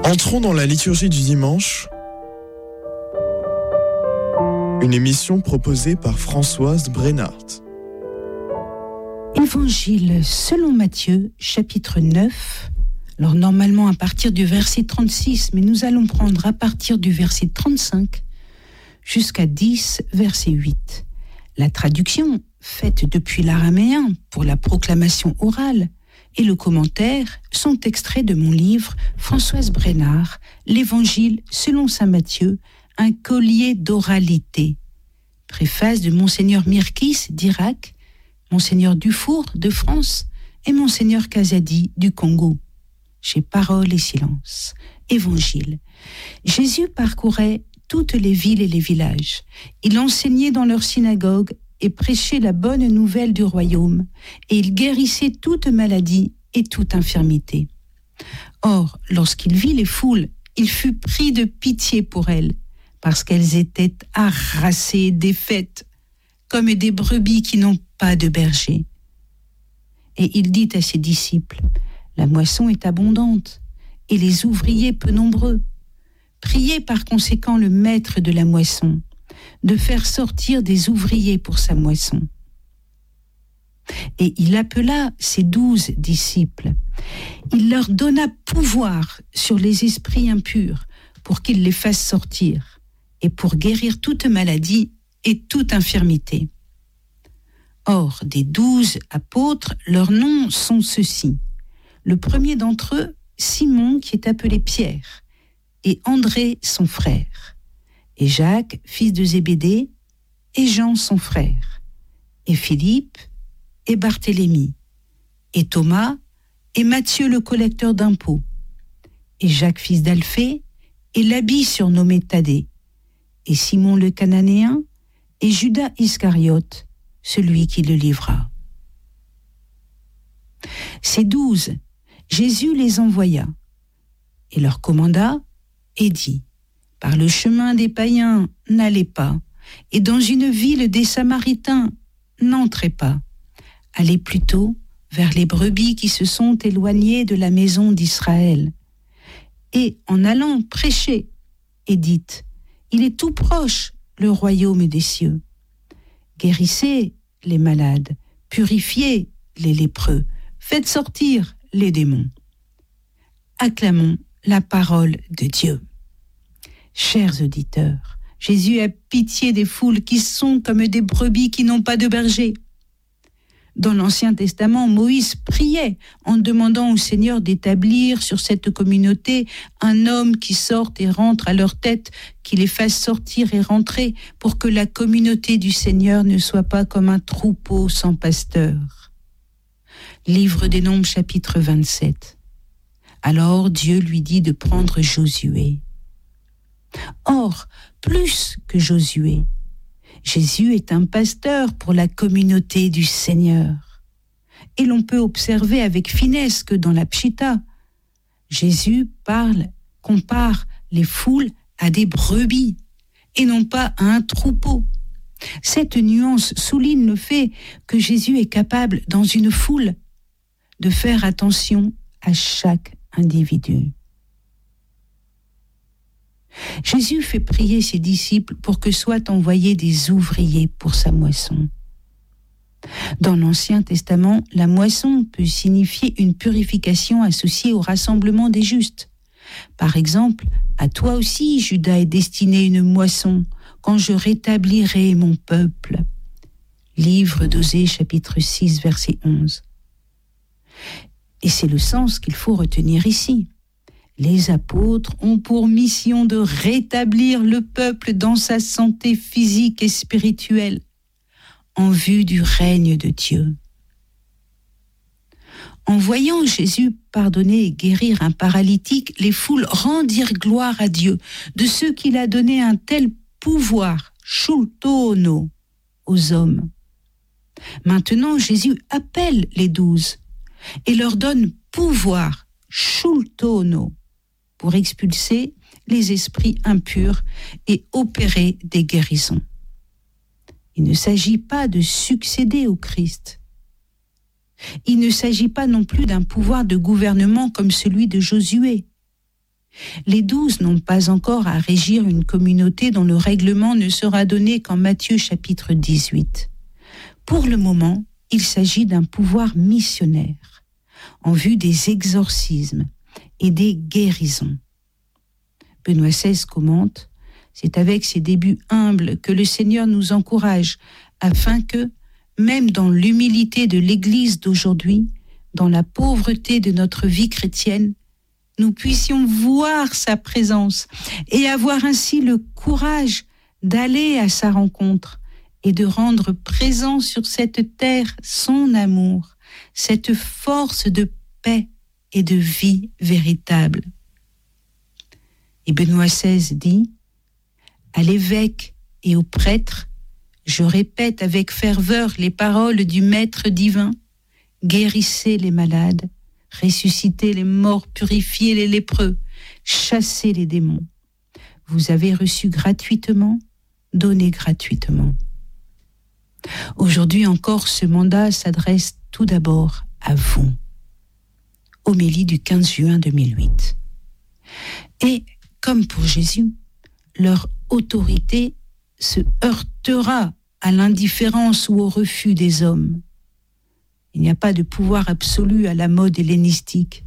Entrons dans la liturgie du dimanche, une émission proposée par Françoise Brennart. Évangile selon Matthieu, chapitre 9. Alors normalement à partir du verset 36, mais nous allons prendre à partir du verset 35 jusqu'à 10, verset 8. La traduction, faite depuis l'araméen pour la proclamation orale, et le commentaire sont extraits de mon livre Françoise Brennart, l'Évangile selon saint Matthieu, un collier d'oralité. Préface de Monseigneur Mirkis d'Irak, Monseigneur Dufour de France et Monseigneur Kazadi du Congo. Chez Parole et Silence. Évangile. Jésus parcourait toutes les villes et les villages. Il enseignait dans leurs synagogues et prêchait la bonne nouvelle du royaume, et il guérissait toute maladie et toute infirmité. Or, lorsqu'il vit les foules, il fut pris de pitié pour elles, parce qu'elles étaient harassées, défaites, comme des brebis qui n'ont pas de berger. Et il dit à ses disciples, « La moisson est abondante, et les ouvriers peu nombreux. Priez par conséquent le maître de la moisson, de faire sortir des ouvriers pour sa moisson. » Et il appela ses 12 disciples. Il leur donna pouvoir sur les esprits impurs pour qu'ils les fassent sortir et pour guérir toute maladie et toute infirmité. Or, des 12 apôtres, leurs noms sont ceux-ci. Le premier d'entre eux, Simon, qui est appelé Pierre, et André, son frère, et Jacques, fils de Zébédée, et Jean, son frère, et Philippe, et Barthélemy, et Thomas, et Matthieu, le collecteur d'impôts, et Jacques, fils d'Alphée, et Labi, surnommé Thaddée, et Simon le Cananéen, et Judas Iscariote, celui qui le livra. Ces 12, Jésus les envoya, et leur commanda, et dit, « Par le chemin des païens, n'allez pas, et dans une ville des Samaritains, n'entrez pas. Allez plutôt vers les brebis qui se sont éloignées de la maison d'Israël. Et en allant prêcher, et dites, il est tout proche, le royaume des cieux. Guérissez les malades, purifiez les lépreux, faites sortir les démons. Acclamons la parole de Dieu. » Chers auditeurs, Jésus a pitié des foules qui sont comme des brebis qui n'ont pas de berger. Dans l'Ancien Testament, Moïse priait en demandant au Seigneur d'établir sur cette communauté un homme qui sorte et rentre à leur tête, qui les fasse sortir et rentrer pour que la communauté du Seigneur ne soit pas comme un troupeau sans pasteur. Livre des Nombres, chapitre 27. Alors Dieu lui dit de prendre Josué. Or, plus que Josué, Jésus est un pasteur pour la communauté du Seigneur. Et l'on peut observer avec finesse que dans la Pshita, Jésus compare les foules à des brebis et non pas à un troupeau. Cette nuance souligne le fait que Jésus est capable, dans une foule, de faire attention à chaque individu. Jésus fait prier ses disciples pour que soient envoyés des ouvriers pour sa moisson. Dans l'Ancien Testament, la moisson peut signifier une purification associée au rassemblement des justes. Par exemple, à toi aussi, Judas, est destinée une moisson, quand je rétablirai mon peuple. Livre d'Osée, chapitre 6, verset 11. Et c'est le sens qu'il faut retenir ici. Les apôtres ont pour mission de rétablir le peuple dans sa santé physique et spirituelle, en vue du règne de Dieu. En voyant Jésus pardonner et guérir un paralytique, les foules rendirent gloire à Dieu de ce qu'il a donné un tel pouvoir, shultono, aux hommes. Maintenant, Jésus appelle les 12 et leur donne pouvoir, shultono, pour expulser les esprits impurs et opérer des guérisons. Il ne s'agit pas de succéder au Christ. Il ne s'agit pas non plus d'un pouvoir de gouvernement comme celui de Josué. Les 12 n'ont pas encore à régir une communauté dont le règlement ne sera donné qu'en Matthieu chapitre 18. Pour le moment, il s'agit d'un pouvoir missionnaire, en vue des exorcismes et des guérisons. Benoît XVI commente: c'est avec ces débuts humbles que le Seigneur nous encourage, afin que, même dans l'humilité de l'Église d'aujourd'hui, dans la pauvreté de notre vie chrétienne, nous puissions voir sa présence et avoir ainsi le courage d'aller à sa rencontre et de rendre présent sur cette terre son amour, cette force de paix et de vie véritable. Et Benoît XVI dit: à l'évêque et aux prêtres, je répète avec ferveur les paroles du Maître divin: guérissez les malades, ressuscitez les morts, purifiez les lépreux, chassez les démons. Vous avez reçu gratuitement, donnez gratuitement. Aujourd'hui encore, ce mandat s'adresse tout d'abord à vous. Homélie du 15 juin 2008. Et, comme pour Jésus, leur autorité se heurtera à l'indifférence ou au refus des hommes. Il n'y a pas de pouvoir absolu à la mode hellénistique.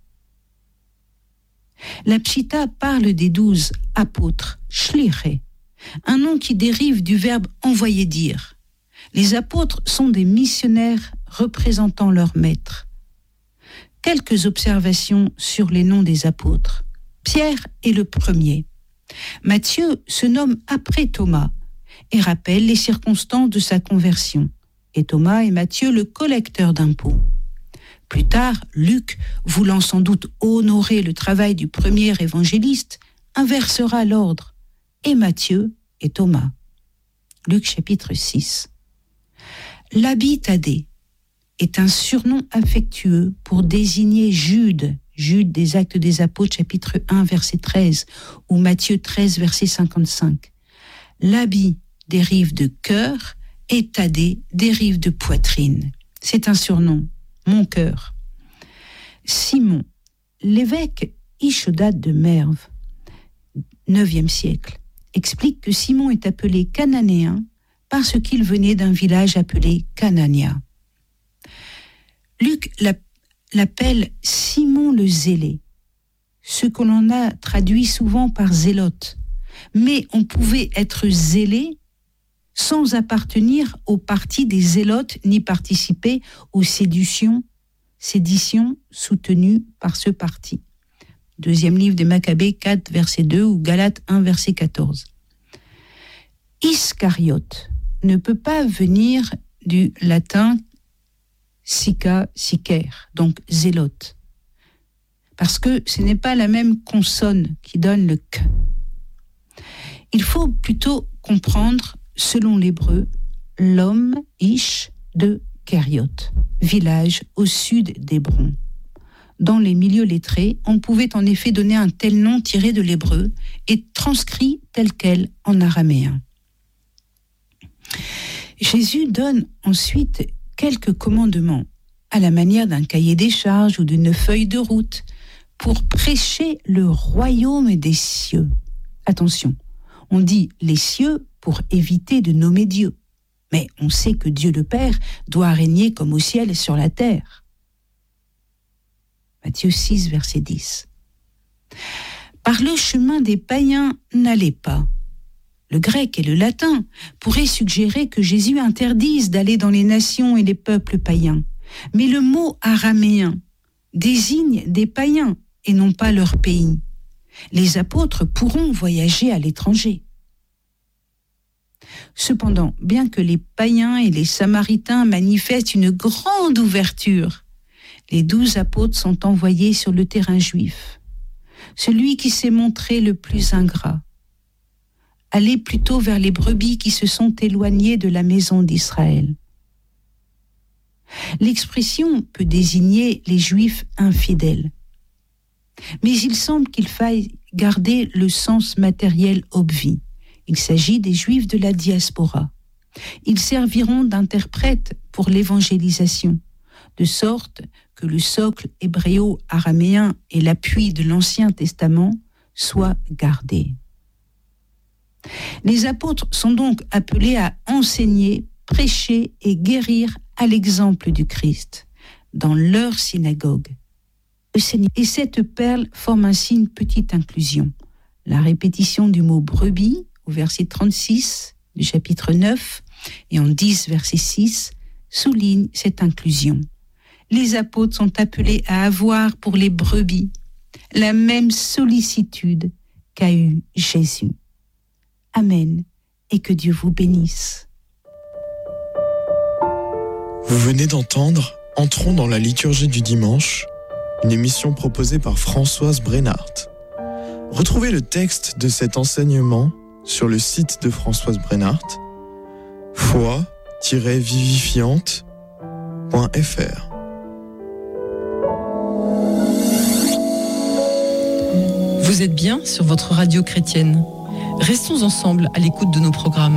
La Pshita parle des 12 apôtres, shliché, un nom qui dérive du verbe envoyer dire. Les apôtres sont des missionnaires représentant leur maître. Quelques observations sur les noms des apôtres. Pierre est le premier. Matthieu se nomme après Thomas et rappelle les circonstances de sa conversion. Et Thomas et Matthieu le collecteur d'impôts. Plus tard, Luc, voulant sans doute honorer le travail du premier évangéliste, inversera l'ordre, et Matthieu et Thomas. Luc chapitre 6. L'habit Thaddée est un surnom affectueux pour désigner Jude des Actes des Apôtres chapitre 1 verset 13 ou Matthieu 13 verset 55. L'habit dérive de cœur et Thaddée dérive de poitrine. C'est un surnom, mon cœur. Simon, l'évêque Ischodate de Merv, 9e siècle, explique que Simon est appelé cananéen parce qu'il venait d'un village appelé Canania. Luc l'appelle Simon le Zélé, ce que l'on a traduit souvent par zélote, mais on pouvait être zélé sans appartenir au parti des zélotes ni participer aux séditions soutenues par ce parti. Deuxième livre des Maccabées 4 verset 2 ou Galates 1 verset 14. Iscariote ne peut pas venir du latin sica, sicer, donc zélote, parce que ce n'est pas la même consonne qui donne le k. Il faut plutôt comprendre, selon l'hébreu, l'homme ish de Kériot, village au sud d'Hébron. Dans les milieux lettrés, on pouvait en effet donner un tel nom tiré de l'hébreu et transcrit tel quel en araméen. Jésus donne ensuite quelques commandements, à la manière d'un cahier des charges ou d'une feuille de route, pour prêcher le royaume des cieux. Attention, on dit les cieux pour éviter de nommer Dieu, mais on sait que Dieu le Père doit régner comme au ciel et sur la terre. Matthieu 6, verset 10. Par le chemin des païens, n'allez pas. Le grec et le latin pourraient suggérer que Jésus interdise d'aller dans les nations et les peuples païens. Mais le mot araméen désigne des païens et non pas leur pays. Les apôtres pourront voyager à l'étranger. Cependant, bien que les païens et les samaritains manifestent une grande ouverture, les 12 apôtres sont envoyés sur le terrain juif. Celui qui s'est montré le plus ingrat. Allez plutôt vers les brebis qui se sont éloignées de la maison d'Israël. L'expression peut désigner les Juifs infidèles. Mais il semble qu'il faille garder le sens matériel obvi. Il s'agit des Juifs de la diaspora. Ils serviront d'interprètes pour l'évangélisation, de sorte que le socle hébréo-araméen et l'appui de l'Ancien Testament soient gardés. Les apôtres sont donc appelés à enseigner, prêcher et guérir à l'exemple du Christ dans leur synagogue. Et cette perle forme ainsi une petite inclusion. La répétition du mot brebis au verset 36 du chapitre 9 et en 10 verset 6 souligne cette inclusion. Les apôtres sont appelés à avoir pour les brebis la même sollicitude qu'a eu Jésus. Amen, et que Dieu vous bénisse. Vous venez d'entendre Entrons dans la liturgie du dimanche, une émission proposée par Françoise Brenhardt. Retrouvez le texte de cet enseignement sur le site de Françoise Brenhardt, foi-vivifiante.fr. Vous êtes bien sur votre radio chrétienne. Restons ensemble à l'écoute de nos programmes.